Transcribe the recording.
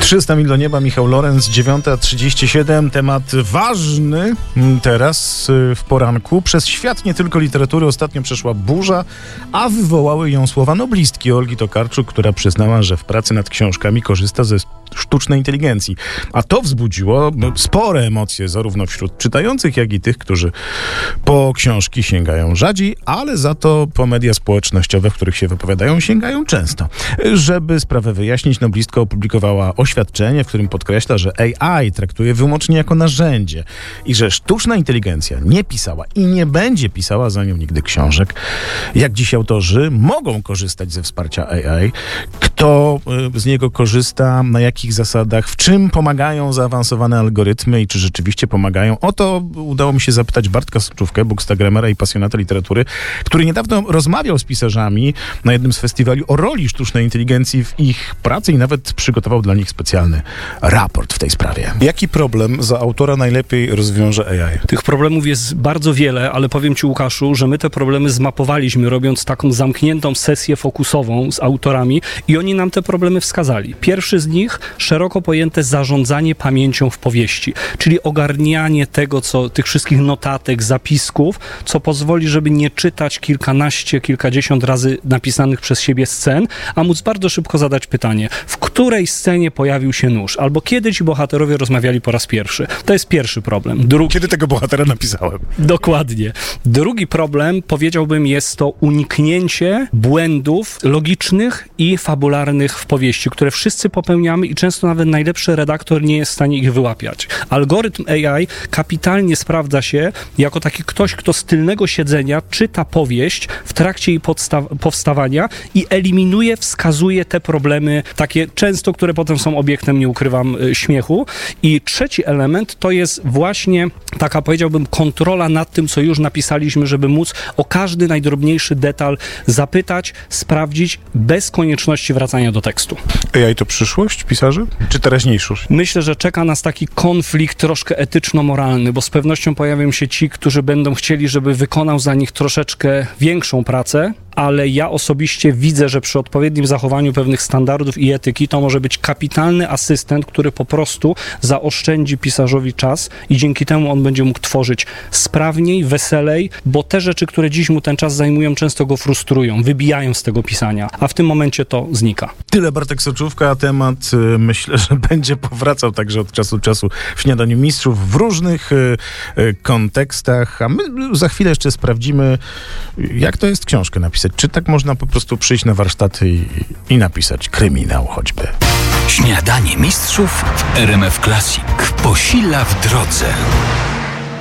300 mil do nieba, Michał Lorenz, 9:37. Temat ważny teraz w poranku. Przez świat nie tylko literatury ostatnio przeszła burza, a wywołały ją słowa noblistki Olgi Tokarczuk, która przyznała, że w pracy nad książkami korzysta ze sztucznej inteligencji. A to wzbudziło spore emocje zarówno wśród czytających, jak i tych, którzy po książki sięgają rzadziej, ale za to po media społecznościowe, w których się wypowiadają, sięgają często. Żeby sprawę wyjaśnić, noblistka opublikowała oświadczenie, w którym podkreśla, że AI traktuje wyłącznie jako narzędzie i że sztuczna inteligencja nie pisała i nie będzie pisała za nią nigdy książek. Jak dziś autorzy mogą korzystać ze wsparcia AI? Kto z niego korzysta? Na jakich zasadach? W czym pomagają zaawansowane algorytmy i czy rzeczywiście pomagają? O to udało mi się zapytać Bartka Soczówkę, bookstagramera i pasjonata literatury, który niedawno rozmawiał z pisarzami na jednym z festiwali o roli sztucznej inteligencji w ich pracy i nawet przygotował dla nich specjalny raport w tej sprawie. Jaki problem za autora najlepiej rozwiąże AI? Tych problemów jest bardzo wiele, ale powiem Ci, Łukaszu, że my te problemy zmapowaliśmy, robiąc taką zamkniętą sesję fokusową z autorami i oni nam te problemy wskazali. Pierwszy z nich, szeroko pojęte zarządzanie pamięcią w powieści, czyli ogarnianie tego, tych wszystkich notatek, zapisków, co pozwoli, żeby nie czytać kilkanaście, kilkadziesiąt razy napisanych przez siebie scen, a móc bardzo szybko zadać pytanie, w której scenie pojawił się nóż, albo kiedy ci bohaterowie rozmawiali po raz pierwszy. To jest pierwszy problem. Kiedy tego bohatera napisałem? Dokładnie. Drugi problem, powiedziałbym, jest to uniknięcie błędów logicznych i fabularnych w powieści, które wszyscy popełniamy i często nawet najlepszy redaktor nie jest w stanie ich wyłapiać. Algorytm AI kapitalnie sprawdza się jako taki ktoś, kto z tylnego siedzenia czyta powieść w trakcie jej powstawania i eliminuje, wskazuje te problemy, takie często, które potem są obiektem, nie ukrywam, śmiechu. I trzeci element to jest właśnie taka, powiedziałbym, kontrola nad tym, co już napisaliśmy, żeby móc o każdy najdrobniejszy detal zapytać, sprawdzić, bez konieczności wracania do tekstu. AI to przyszłość pisarzy? Czy teraźniejszość? Myślę, że czeka nas taki konflikt troszkę etyczno-moralny, bo z pewnością pojawią się ci, którzy będą chcieli, żeby wykonał za nich troszeczkę większą pracę, ale ja osobiście widzę, że przy odpowiednim zachowaniu pewnych standardów i etyki to może być kapitalny asystent, który po prostu zaoszczędzi pisarzowi czas i dzięki temu on będzie mógł tworzyć sprawniej, weselej, bo te rzeczy, które dziś mu ten czas zajmują, często go frustrują, wybijają z tego pisania, a w tym momencie to znika. Tyle Bartek Soczówka, a temat myślę, że będzie powracał także od czasu do czasu w Śniadaniu Mistrzów w różnych kontekstach, a my za chwilę jeszcze sprawdzimy, jak to jest książkę napisać. Czy tak można po prostu przyjść na warsztaty i napisać kryminał choćby? Śniadanie Mistrzów w RMF Classic. Posila w drodze.